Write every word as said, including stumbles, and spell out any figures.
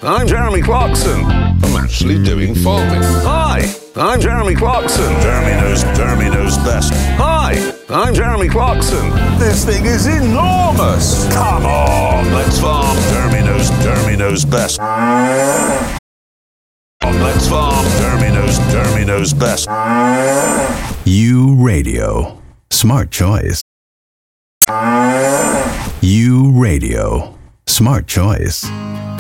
I'm Jeremy Clarkson. I'm actually doing farming. Hi, I'm Jeremy Clarkson. Jeremy knows, Jeremy knows best. Hi, I'm Jeremy Clarkson. This thing is enormous. Come on, let's farm. Jeremy knows, Jeremy knows best. Let's farm. Jeremy knows, Jeremy knows best. U Radio. Smart choice. U Radio. Smart choice.